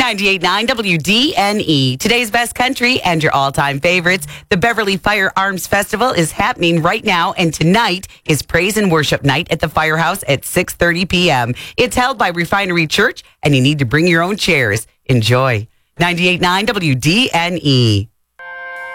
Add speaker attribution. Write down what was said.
Speaker 1: 98.9 WDNE. Today's best country and your all-time favorites. The Beverly Firearms Festival is happening right now, and tonight is Praise and Worship Night at the Firehouse at 6:30 p.m. It's held by Refinery Church, and you need to bring your own chairs. Enjoy. 98.9 WDNE.